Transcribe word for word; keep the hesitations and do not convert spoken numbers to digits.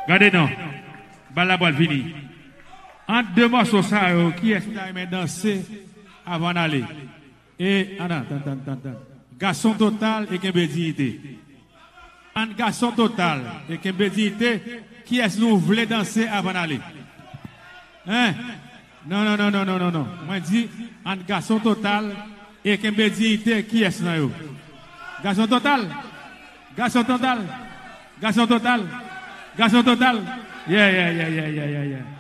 Regardez non. Bala boîte fini. Entre deux morceaux ça, qui est-ce qui a danser avant d'aller? Et, attends, attends, attends, attends. Garçon total et Kembe dignité. Un garçon total et Kembe dignité, qui est-ce que nous voulons danser avant d'aller? Hein? Non, non, non, non, non, non, non. Moi, je dis, un garçon total et Kembe dignité, qui est-ce que nous? Garçon total? Garçon total? Garçon total? Garçon total? Yeah, yeah, yeah, yeah, yeah, yeah, yeah.